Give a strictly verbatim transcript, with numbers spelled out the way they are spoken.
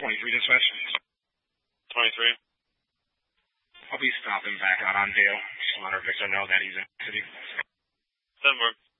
twenty-three dispatch. twenty-three. I'll be stopping back out on Dale. Just let our Victor know that he's in the city. Ten more.